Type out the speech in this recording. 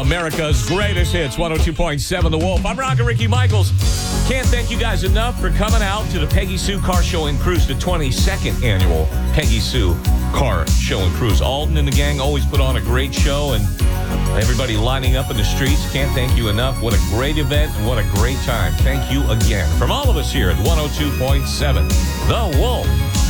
America's greatest hits, 102.7 The Wolf. I'm Rocket Ricky Michaels. Can't thank you guys enough for coming out to the Peggy Sue Car Show and Cruise, the 22nd annual Peggy Sue Car Show and Cruise. Alden and the gang always put on a great show, and everybody lining up in the streets. Can't thank you enough. What a great event and what a great time. Thank you again. From all of us here at 102.7 The Wolf.